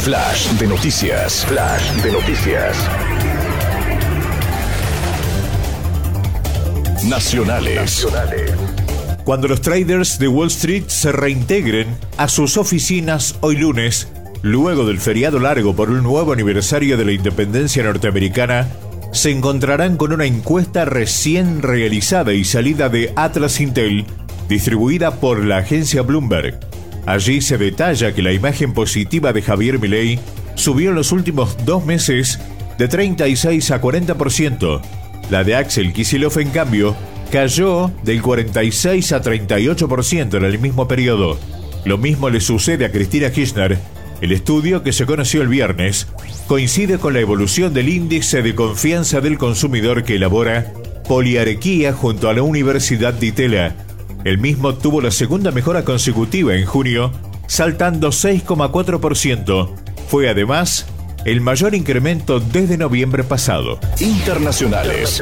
Flash de noticias. Flash de noticias. Nacionales. Cuando los traders de Wall Street se reintegren a sus oficinas hoy lunes, luego del feriado largo por un nuevo aniversario de la independencia norteamericana, se encontrarán con una encuesta recién realizada y salida de Atlas Intel, distribuida por la agencia Bloomberg. Allí se detalla que la imagen positiva de Javier Milei subió en los últimos 2 meses de 36 a 40%. La de Axel Kicillof, en cambio, cayó del 46 a 38% en el mismo periodo. Lo mismo le sucede a Cristina Kirchner. El estudio, que se conoció el viernes, coincide con la evolución del índice de confianza del consumidor que elabora Poliarquía junto a la Universidad de Itela. El mismo tuvo la segunda mejora consecutiva en junio, saltando 6,4%. Fue además el mayor incremento desde noviembre pasado. Internacionales.